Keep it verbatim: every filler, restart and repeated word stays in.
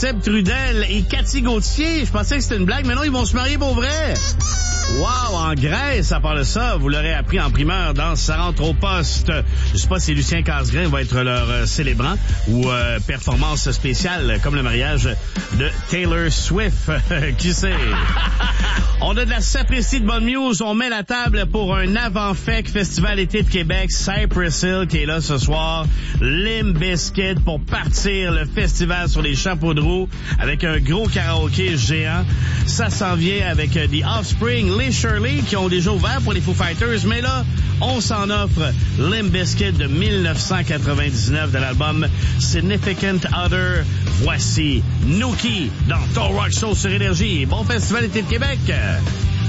Seb Trudel et Cathy Gauthier. Je pensais que c'était une blague, mais non, ils vont se marier pour vrai. Wow, en Grèce, à part de ça, vous l'aurez appris en primeur dans Ça rentre au poste. Je sais pas si Lucien Casgrain va être leur euh, célébrant ou euh, performance spéciale comme le mariage de Taylor Swift. Qui sait? On a de la sapristie de bonne muse. On met la table pour un avant-fec Festival été de Québec. Cypress Hill qui est là ce soir. Limp Bizkit pour partir le festival sur les chapeaux de roue avec un gros karaoké géant. Ça s'en vient avec euh, The Offspring, les Shirley qui ont déjà ouvert pour les Foo Fighters. Mais là, on s'en offre Limp Bizkit de dix-neuf cent quatre-vingt-dix-neuf de l'album Significant Other. Voici Nookie dans Talk Rock Show sur Énergie. Bon festival été de Québec.